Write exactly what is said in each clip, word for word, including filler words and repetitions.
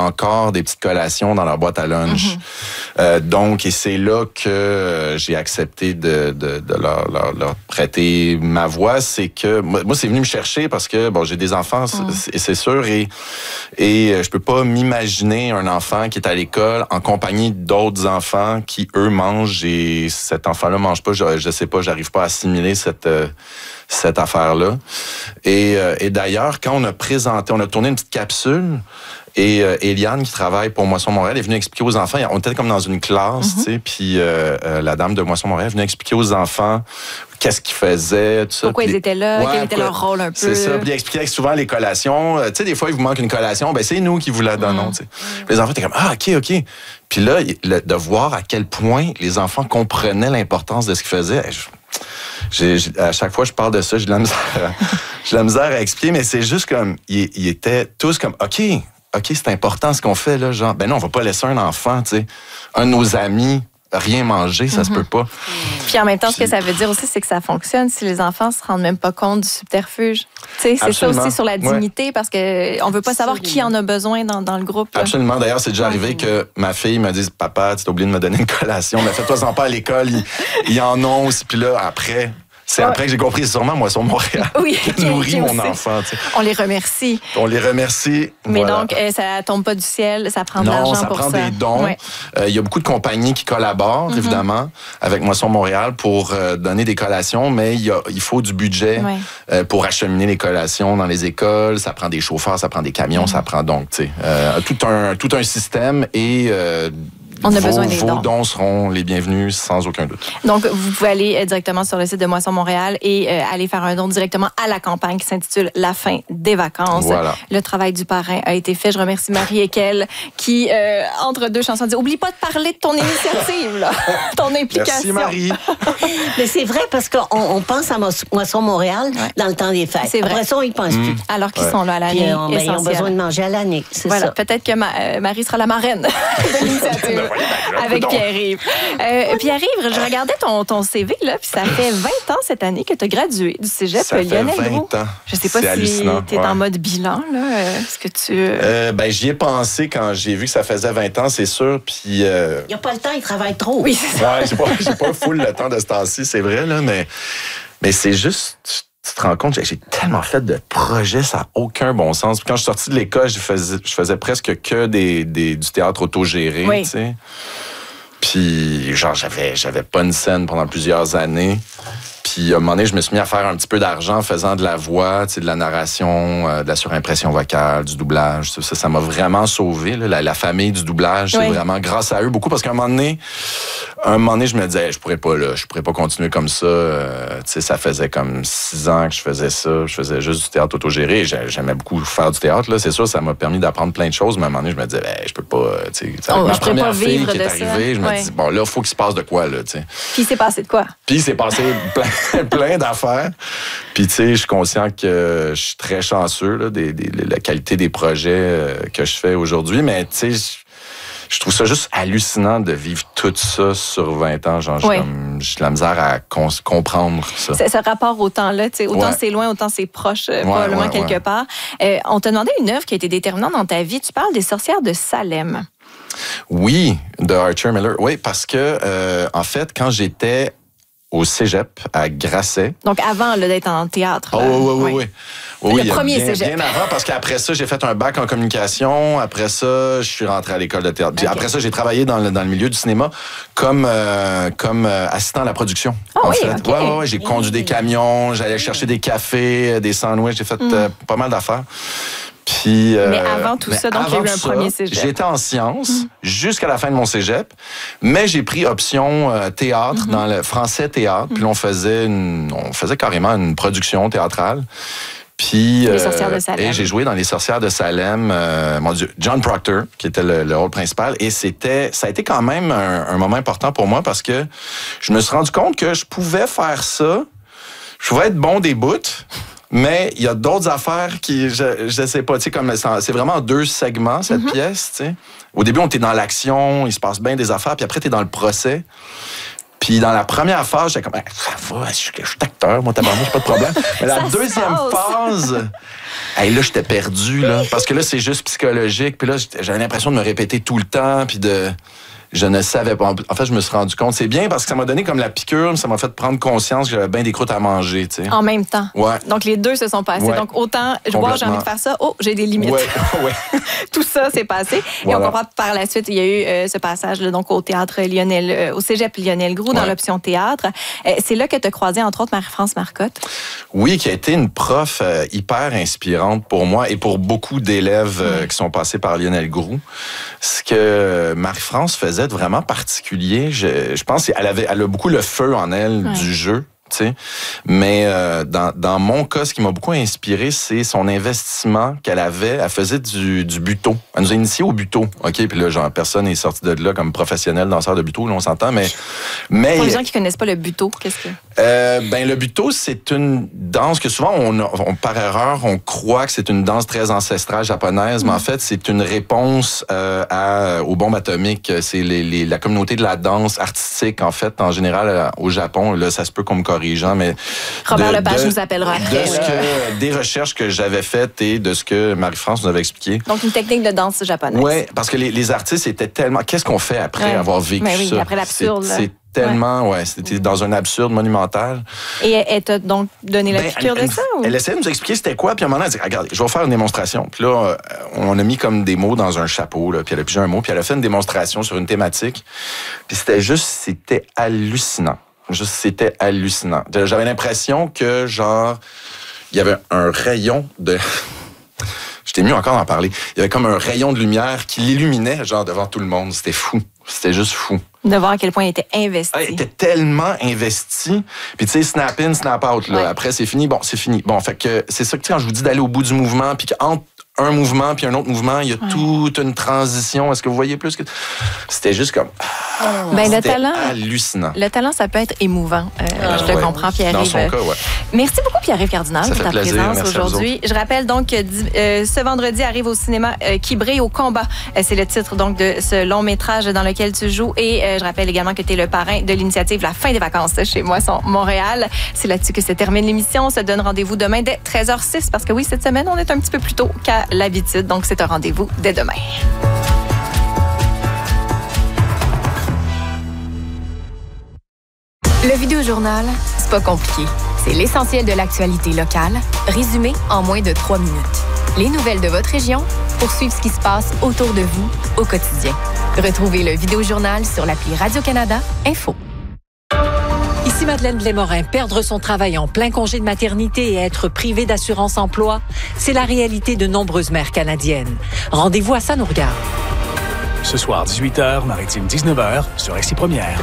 encore des petites collations dans leur boîte à lunch. Mm-hmm. Euh, donc, et c'est là que euh, j'ai accepté de, de, de leur, leur, leur prêter ma voix. C'est que moi, moi, c'est venu me chercher parce que bon, j'ai des enfants, mm. c'est, c'est sûr, et et euh, je peux pas m'imaginer un enfant qui est à l'école en compagnie d'autres enfants qui eux mangent et cet enfant-là mange pas. Je, je sais pas, j'arrive pas à assimiler cette euh, cette affaire-là. Et, euh, et d'ailleurs, quand on a présenté, on a tourné une petite capsule, et euh, Eliane, qui travaille pour Moisson Montréal, est venue expliquer aux enfants, on était comme dans une classe, mm-hmm. tu sais, puis euh, euh, la dame de Moisson Montréal est venue expliquer aux enfants qu'est-ce qu'ils faisaient, tout ça. Pourquoi puis, ils étaient là, ouais, quel était leur rôle un peu. C'est ça, puis ils expliquaient souvent les collations. Tu sais, des fois, il vous manque une collation, ben c'est nous qui vous la donnons, mm. tu sais. Mm. Les enfants étaient comme, ah, OK, OK. Puis là, le, de voir à quel point les enfants comprenaient l'importance de ce qu'ils faisaient, je, J'ai, j'ai, à chaque fois que je parle de ça, j'ai de la misère à, j'ai de la misère à expliquer, mais c'est juste comme, ils, ils étaient tous comme, OK, OK, c'est important ce qu'on fait, là, genre, ben non, on va pas laisser un enfant, tu sais, un de nos amis, rien manger, ça mm-hmm. se peut pas. Puis en même temps, Puis... ce que ça veut dire aussi, c'est que ça fonctionne si les enfants se rendent même pas compte du subterfuge. Tu sais, c'est Absolument. Ça aussi sur la dignité, ouais. parce que on veut pas savoir qui en a besoin dans, dans le groupe. Là. Absolument. D'ailleurs, c'est déjà arrivé que ma fille me dise, papa, tu t'as oublié de me donner une collation, mais fais-toi-en pas à l'école, ils, ils en ont aussi. Puis là, après... C'est ouais. après que j'ai compris, c'est sûrement Moisson Montréal oui, qui nourrit mon enfant. Tu sais. On les remercie. On les remercie. Mais voilà. donc, euh, ça tombe pas du ciel, ça prend de non, l'argent ça pour ça. Non, ça prend des dons. Il ouais. euh, y a beaucoup de compagnies qui collaborent, mm-hmm. évidemment, avec Moisson Montréal pour euh, donner des collations, mais il, y a, il faut du budget ouais. euh, pour acheminer les collations dans les écoles. Ça prend des chauffeurs, ça prend des camions, mm-hmm. ça prend donc, tu sais, euh, tout un, tout un système et... Euh, On a vos, besoin des vos dons. dons seront les bienvenus sans aucun doute. Donc, vous pouvez aller directement sur le site de Moisson Montréal et euh, aller faire un don directement à la campagne qui s'intitule La fin des vacances. Voilà. Le travail du parrain a été fait. Je remercie Marie Ekel qui, euh, entre deux chansons, dit « Oublie pas de parler de ton initiative, là, ton implication. » Merci Marie. Mais c'est vrai parce qu'on on pense à Moisson Montréal ouais. dans le temps des fêtes. C'est vrai. Après ça, on y pense mmh. plus. Alors qu'ils ouais. sont là à l'année. Puis, euh, ben, ils ont besoin de manger à l'année. C'est voilà. ça. Peut-être que ma, euh, Marie sera la marraine de l'initiative. Avec Pierre-Yves. Euh, Pierre-Yves, je regardais ton, ton C V, là, puis ça fait vingt ans cette année que tu as gradué du cégep ça Lionel fait vingt Groulx. Ans. Je sais pas c'est si tu es ouais. en mode bilan, là. Est-ce que tu... Euh, ben, j'y ai pensé quand j'ai vu que ça faisait vingt ans, c'est sûr, puis... Euh... Il n'y a pas le temps, il travaille trop. Oui, c'est ça. Ouais, j'ai pas, j'ai pas full le temps de ce temps-ci, c'est vrai, là, mais, mais c'est juste... Tu te rends compte, j'ai, j'ai tellement fait de projets, ça n'a aucun bon sens. Puis quand je suis sorti de l'école, je faisais, je faisais presque que des, des, du théâtre autogéré, oui. tu sais. Puis, genre, j'avais, j'avais pas une scène pendant plusieurs années. Puis, à un moment donné, je me suis mis à faire un petit peu d'argent en faisant de la voix, tu sais, de la narration, euh, de la surimpression vocale, du doublage. Ça, ça m'a vraiment sauvé. Là. La, la famille du doublage, oui. c'est vraiment grâce à eux beaucoup. Parce qu'à un moment donné, un moment donné, je me disais, je pourrais pas, là, je pourrais pas continuer comme ça. Euh, tu sais, ça faisait comme six ans que je faisais ça. Je faisais juste du théâtre autogéré. J'aimais beaucoup faire du théâtre. Là. C'est sûr, ça m'a permis d'apprendre plein de choses. Mais à un moment donné, je me disais, ben, je peux pas, tu sais, oh, ma je première pas fille vivre qui est arrivée, je me ouais. dis, bon, là, il faut qu'il se passe de quoi, là, tu sais. Puis, il s'est passé de quoi? Puis, il s'est passé plein, plein d'affaires. Puis, tu sais, je suis conscient que je suis très chanceux, là, des, des, la qualité des projets que je fais aujourd'hui. Mais, tu sais, je trouve ça juste hallucinant de vivre tout ça sur vingt ans. Genre, oui. j'ai de la misère à con- comprendre ça. C'est ce rapport au temps-là, tu sais, autant ouais. c'est loin, autant c'est proche, ouais, probablement ouais, quelque ouais. part. Euh, on t'a demandé une œuvre qui a été déterminante dans ta vie. Tu parles des Sorcières de Salem. Oui, de Archer Miller. Oui, parce que, euh, en fait, quand j'étais au cégep à Grasset. Donc, avant là, d'être en théâtre. Oh, oui, oui, oui. oui. Le oui, premier bien, cégep. Bien avant, parce qu'après ça, j'ai fait un bac en communication. Après ça, je suis rentré à l'école de théâtre. Puis okay. après ça, j'ai travaillé dans le, dans le milieu du cinéma comme, euh, comme euh, assistant à la production. Ah en oui, fait. OK. Ouais, ouais, ouais, j'ai conduit des camions, j'allais chercher des cafés, des sandwichs. J'ai fait mm. euh, pas mal d'affaires. Puis, euh, mais avant tout ça, donc il y a eu un ça, premier cégep. J'étais en sciences mm. jusqu'à la fin de mon cégep, mais j'ai pris option euh, théâtre mm-hmm. dans le français théâtre. Mm. Puis là, on faisait, une, on faisait carrément une production théâtrale. Puis, les Sorcières de Salem. Et j'ai joué dans Les Sorcières de Salem, euh, mon Dieu, John Proctor, qui était le, le rôle principal. Et c'était, ça a été quand même un, un moment important pour moi parce que je me suis rendu compte que je pouvais faire ça. Je pouvais être bon des bouts. Mais il y a d'autres affaires qui, je, je sais pas, tu sais, comme c'est vraiment deux segments, cette mm-hmm. pièce, tu sais. Au début, on était dans l'action, il se passe bien des affaires, puis après, t'es dans le procès. Puis dans la première phase, j'étais comme, ça va, je suis, je suis acteur, moi, tabarnak, j'ai pas de problème. Mais la deuxième phase, Hey, là, j'étais perdu, là. Parce que là, c'est juste psychologique. Puis là, j'avais l'impression de me répéter tout le temps, puis de... Je ne savais pas. En fait, je me suis rendu compte. C'est bien parce que ça m'a donné comme la piqûre, ça m'a fait prendre conscience que j'avais bien des croûtes à manger, tu sais. En même temps. Ouais. Donc, les deux se sont passés. Ouais. Donc, autant, je vois, j'ai envie de faire ça. Oh, j'ai des limites. Ouais. Ouais. Tout ça s'est passé. Voilà. Et on comprend par la suite, il y a eu euh, ce passage là, donc, au théâtre Lionel, euh, au cégep Lionel Groulx, dans ouais. l'option théâtre. Euh, c'est là que tu as croisé, entre autres, Marie-France Marcotte. Oui, qui a été une prof euh, hyper inspirante pour moi et pour beaucoup d'élèves euh, ouais. qui sont passés par Lionel Groulx. Ce que Marie-France faisait de vraiment particulier, je, je pense qu'elle avait, elle a beaucoup le feu en elle ouais. du jeu. Tu sais. Mais euh, dans, dans mon cas, ce qui m'a beaucoup inspiré, c'est son investissement qu'elle avait. Elle faisait du, du buto. Elle nous a initiés au buto. OK? Puis là, genre, personne n'est sorti de là comme professionnel danseur de buto, là, on s'entend. Mais, mais, pour les gens qui ne connaissent pas le buto, qu'est-ce que... Euh, ben, le buto, c'est une danse que souvent, on, on, par erreur, on croit que c'est une danse très ancestrale japonaise, mmh. mais en fait, c'est une réponse euh, à, aux bombes atomiques. C'est les, les, la communauté de la danse artistique, en fait, en général, au Japon. Là, ça se peut qu'on me corrigeant, mais Robert de, Lepage de, nous appellera. De ce que, des recherches que j'avais faites et de ce que Marie-France nous avait expliqué. Donc, une technique de danse japonaise. Oui, parce que les, les artistes étaient tellement... Qu'est-ce qu'on fait après ouais. avoir vécu mais oui, ça? Après l'absurde. C'est, c'est tellement... Ouais, ouais c'était dans un absurde monumental. Et elle t'a donc donné la ben, piqûre elle, de ça? Elle, ou? elle essayait de nous expliquer c'était quoi, puis à un moment, elle dit, regarde, je vais faire une démonstration. Puis là, on a mis comme des mots dans un chapeau, là, puis elle a pigé un mot, puis elle a fait une démonstration sur une thématique. Puis c'était juste... C'était hallucinant. Juste, c'était hallucinant. J'avais l'impression que, genre, il y avait un rayon de... J'étais mieux encore d'en parler. Il y avait comme un rayon de lumière qui l'illuminait, genre, devant tout le monde. C'était fou. C'était juste fou. De voir à quel point il était investi. Ah, il était tellement investi. Puis, tu sais, snap in, snap out, là. Ouais. Après, c'est fini. Bon, c'est fini. Bon, fait que c'est ça que, tu sais, quand je vous dis d'aller au bout du mouvement, puis qu'entre un mouvement puis un autre mouvement, il y a ouais. toute une transition. Est-ce que vous voyez plus que... C'était juste comme... Oh, ben, le talent, hallucinant. Le talent, ça peut être émouvant. Euh, ah, je te ouais. comprends, Pierre-Yves. Dans son cas, ouais. Merci beaucoup, Pierre-Yves Cardinal, pour ta plaisir. présence Merci aujourd'hui. Je rappelle donc que euh, ce vendredi arrive au cinéma euh, Qui brille au combat. Euh, c'est le titre donc de ce long métrage dans lequel tu joues. Et euh, je rappelle également que tu es le parrain de l'initiative La fin des vacances chez Moisson Montréal. C'est là-dessus que se termine l'émission. On se donne rendez-vous demain dès treize heures six parce que oui, cette semaine, on est un petit peu plus tôt qu'à l'habitude. Donc, c'est un rendez-vous dès demain. Le Vidéojournal, c'est pas compliqué. C'est l'essentiel de l'actualité locale, résumé en moins de trois minutes. Les nouvelles de votre région pour suivre ce qui se passe autour de vous au quotidien. Retrouvez le Vidéojournal sur l'appli Radio-Canada Info. Ici Madeleine Blais-Morin. Perdre son travail en plein congé de maternité et être privé d'assurance emploi, c'est la réalité de nombreuses mères canadiennes. Rendez-vous à Ça nous regarde. Ce soir, dix-huit heures, Maritime dix-neuf heures, sur R C Première.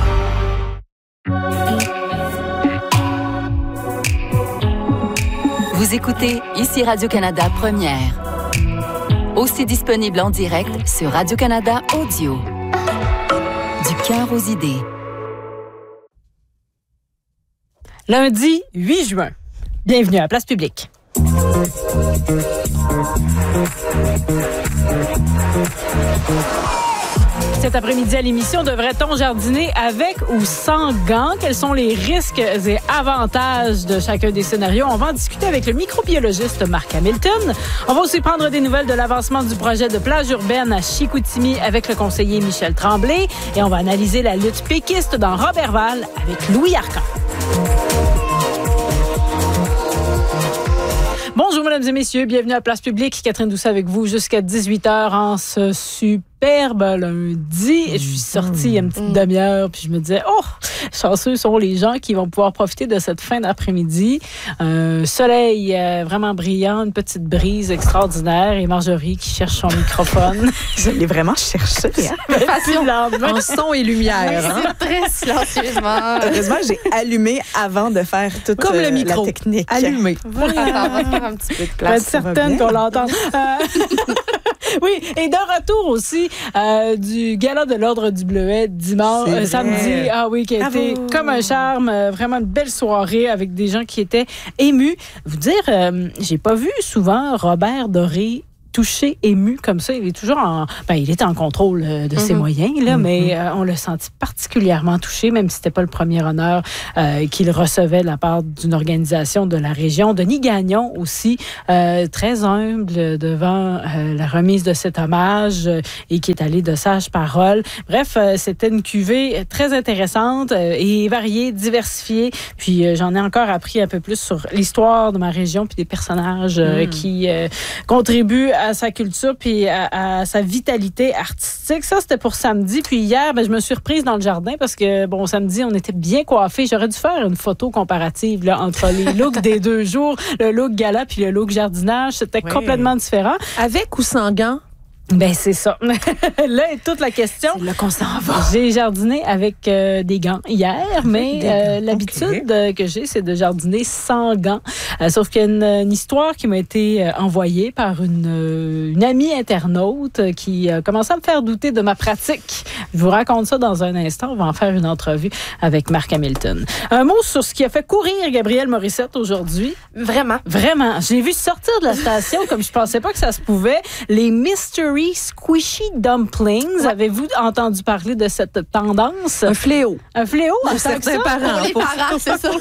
Vous écoutez ici Radio-Canada Première. Aussi disponible en direct sur Radio-Canada Audio. Du cœur aux idées. Lundi huit juin. Bienvenue à Place Publique. Cet après-midi à l'émission, devrait-on jardiner avec ou sans gants? Quels sont les risques et avantages de chacun des scénarios? On va en discuter avec le microbiologiste Marc Hamilton. On va aussi prendre des nouvelles de l'avancement du projet de plage urbaine à Chicoutimi avec le conseiller Michel Tremblay. Et on va analyser la lutte péquiste dans Robertval avec Louis Arcan. Bonjour, mesdames et messieurs. Bienvenue à Place Publique. Catherine Doucet avec vous jusqu'à dix-huit heures en ce superbe lundi. Je suis sortie il y a une petite demi-heure puis je me disais, oh, chanceux sont les gens qui vont pouvoir profiter de cette fin d'après-midi. Un soleil euh, vraiment brillant, une petite brise extraordinaire et Marjorie qui cherche son microphone. Je l'ai vraiment cherché. Hein? En son et lumière. Hein? C'est très silencieusement. Heureusement, j'ai allumé avant de faire toute Comme le micro. La technique. Allumé. Voilà. On va faire un petit peu de place. Pour être certaine qu'on l'entend. Euh... oui, et de retour aussi euh, du gala de l'Ordre du Bleuet dimanche, euh, samedi. Ah oui, qui a Bravo. été comme un charme. Euh, vraiment une belle soirée avec des gens qui étaient émus. Vous dire, euh, j'ai pas vu souvent Robert Doré touché, ému comme ça. Il est toujours en... Ben, il était en contrôle de mm-hmm. ses moyens, là, mm-hmm. mais euh, on l'a senti particulièrement touché, même si c'était pas le premier honneur euh, qu'il recevait de la part d'une organisation de la région. Denis Gagnon aussi, euh, très humble devant euh, la remise de cet hommage euh, et qui est allé de sages paroles. Bref, euh, c'était une cuvée très intéressante euh, et variée, diversifiée. Puis euh, j'en ai encore appris un peu plus sur l'histoire de ma région puis des personnages euh, mm. qui euh, contribuent à sa culture puis à, à sa vitalité artistique. Ça, c'était pour samedi. Puis hier, ben, je me suis reprise dans le jardin parce que, bon, samedi, on était bien coiffés. J'aurais dû faire une photo comparative là, entre les looks des deux jours, le look gala puis le look jardinage. C'était oui. complètement différent. Avec ou sans gants? Ben c'est ça. Là est toute la question. C'est là qu'on s'en va. J'ai jardiné avec euh, des gants hier, mais euh, l'habitude okay. que j'ai, c'est de jardiner sans gants. Euh, sauf qu'il y a une, une histoire qui m'a été euh, envoyée par une, euh, une amie internaute euh, qui a commencé à me faire douter de ma pratique. Je vous raconte ça dans un instant. On va en faire une entrevue avec Marc Hamilton. Un mot sur ce qui a fait courir Gabrielle Morissette aujourd'hui. Vraiment. Vraiment. J'ai vu sortir de la station comme je pensais pas que ça se pouvait. Les Mystery Squishy Dumplings. Ouais. Avez-vous entendu parler de cette tendance? Un fléau. Un fléau? Pour certains parents. Pour les parents, c'est ça.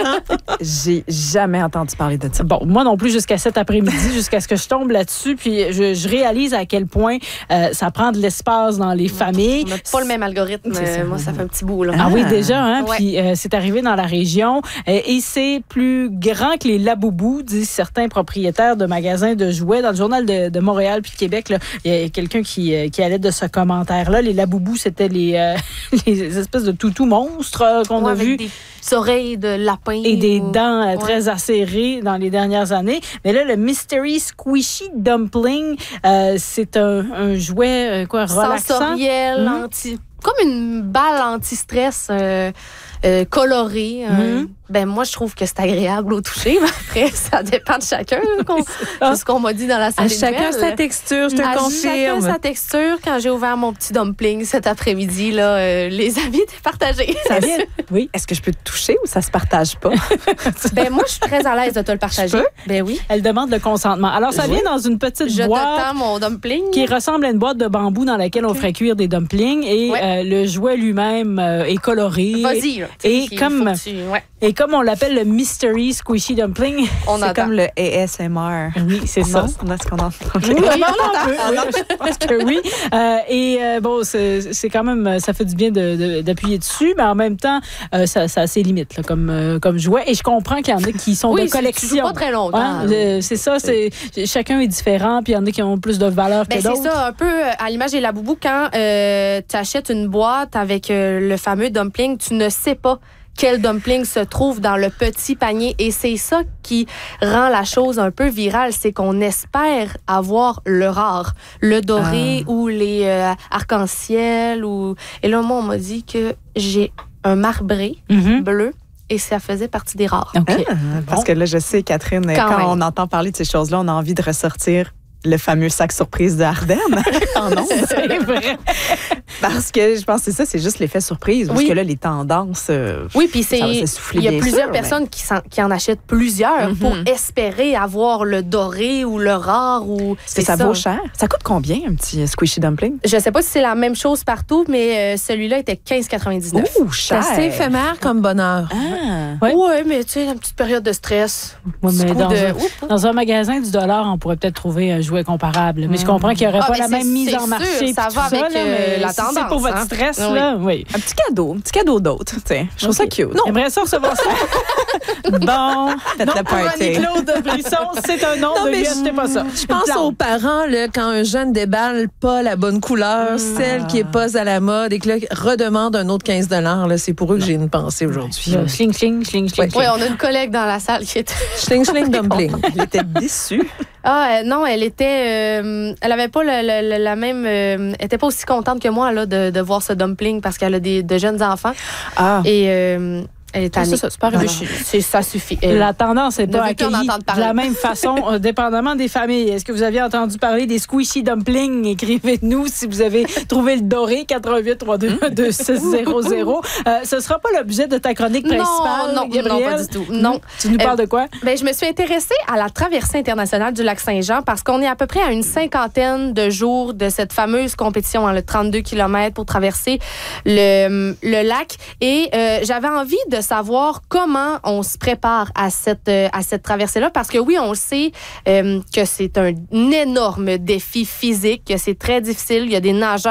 J'ai jamais entendu parler de ça. Bon, moi non plus jusqu'à cet après-midi, jusqu'à ce que je tombe là-dessus, puis je, je réalise à quel point euh, ça prend de l'espace dans les familles. On n'a pas le même algorithme. Euh, moi, ça fait un petit bout. Là. Ah, ah oui, déjà. Hein? Ouais. Puis euh, c'est arrivé dans la région. Euh, et c'est plus grand que les Laboubous, disent certains propriétaires de magasins de jouets. Dans le journal de, de Montréal puis de Québec, là, il y a quelqu'un qui, euh, qui allait de ce commentaire-là. Les Laboubous, c'était les, euh, les espèces de toutous monstres euh, qu'on ouais, a vus. Des oreilles de lapin. Et des ou... dents euh, ouais. très acérées dans les dernières années. Mais là, le Mystery Squishy Dumpling, euh, c'est un, un jouet euh, quoi, relaxant. Sensoriel, mmh. anti... comme une balle anti-stress euh, euh, colorée. Euh, mmh. Ben moi, je trouve que c'est agréable au toucher. Mais après, ça dépend de chacun. C'est ce qu'on m'a dit dans la salle. À chacun sa texture, je te à confirme. Chacun sa texture. Quand j'ai ouvert mon petit dumpling cet après-midi, là, euh, les avis étaient partagés. Ça vient? Oui. Est-ce que je peux te toucher ou ça se partage pas? Ben moi, je suis très à l'aise de te le partager. Ben oui. Elle demande le consentement. Alors, ça vient oui. dans une petite je boîte. Je te tends mon dumpling. Qui ressemble à une boîte de bambou dans laquelle okay. on ferait cuire des dumplings. Et ouais. euh, le jouet lui-même euh, est coloré. Vas-y. Là, et, comme, tu... ouais. et comme on l'appelle le Mystery Squishy Dumpling. On c'est comme le A S M R. Oui, c'est ça. Est-ce qu'on entend? Oui, oui, on entend. Je pense que oui. Euh, et euh, bon, c'est, c'est quand même, ça fait du bien de, de, d'appuyer dessus, mais en même temps, euh, ça, ça a ses limites là, comme, euh, comme jouet. Et je comprends qu'il y en a qui sont oui, de collection. Oui, pas très longtemps. Hein? Euh, c'est ça, c'est, chacun est différent, puis il y en a qui ont plus de valeur ben, que d'autres. C'est ça, un peu à l'image des Laboubous, quand euh, tu achètes une boîte avec euh, le fameux dumpling, tu ne sais pas quel dumpling se trouve dans le petit panier. Et c'est ça qui rend la chose un peu virale, c'est qu'on espère avoir le rare, le doré ah. ou les euh, arc-en-ciel. Ou... Et là, moi, on m'a dit que j'ai un marbré mm-hmm. bleu. Et ça faisait partie des rares. Okay. Ah, parce bon. que là, je sais, Catherine, quand, quand on entend parler de ces choses-là, on a envie de ressortir le fameux sac surprise de Ardennes. Oh non, c'est vrai. Parce que je pense que c'est ça, c'est juste l'effet surprise. Parce oui. que là, les tendances, euh, oui, puis c'est, ça va s'essouffler il y a bien plusieurs sûr, personnes mais... qui, qui en achètent plusieurs mm-hmm. pour espérer avoir le doré ou le rare. Ou... C'est ça, ça vaut cher. Ça coûte combien, un petit squishy dumpling? Je sais pas si c'est la même chose partout, mais euh, celui-là était quinze quatre-vingt-dix-neuf. Ouh, cher! C'est éphémère comme bonheur. Ah, oui, ouais, mais tu sais, une petite période de stress. Ouais, mais dans, de... un, dans un magasin du dollar, on pourrait peut-être trouver un jouet comparable. Mais je comprends qu'il n'y aurait ah, pas la même mise en marché. Sûr, ça va avec ça, là, euh, la tendance. C'est pour votre hein? stress, oui. là, oui. Un petit cadeau, un petit cadeau d'autre. Je trouve okay. ça cute. Non. J'aimerais ça recevoir ça. Bon. Faites non, la pour Annie-Claude Brisson, c'est un nom non, de lui, achetez pas ça. Je pense aux parents, là, quand un jeune déballe pas la bonne couleur, mmh. celle qui est pas à la mode, et que là, redemande un autre quinze dollars, là, c'est pour eux que j'ai une pensée aujourd'hui. Ouais. Schling, schling, schling, schling. Oui, on a une collègue dans la salle qui était... Schling, schling, dumpling. Elle était déçue. Ah euh, non, elle était, euh, elle avait pas le, le, le, la même, euh, elle était pas aussi contente que moi là de, de voir ce dumpling parce qu'elle a des de jeunes enfants. Ah. Et euh, Elle est tannée. C'est ça, c'est pas arrivé chez C'est ça suffit. Elle. La tendance n'est pas accueillie de la même façon, euh, dépendamment des familles. Est-ce que vous aviez entendu parler des squishy dumplings? Écrivez-nous si vous avez trouvé le doré, quatre un huit trois deux un deux six zéro zéro. Euh, ce ne sera pas l'objet de ta chronique principale, non, Gabrielle? Non, pas du tout. Non. Tu nous parles euh, de quoi? Ben, je me suis intéressée à la traversée internationale du lac Saint-Jean parce qu'on est à peu près à une cinquantaine de jours de cette fameuse compétition, hein, le trente-deux kilomètres pour traverser le, le lac. Et euh, j'avais envie de savoir comment on se prépare à cette, euh, à cette traversée-là parce que oui, on le sait euh, que c'est un énorme défi physique, que c'est très difficile. Il y a des nageurs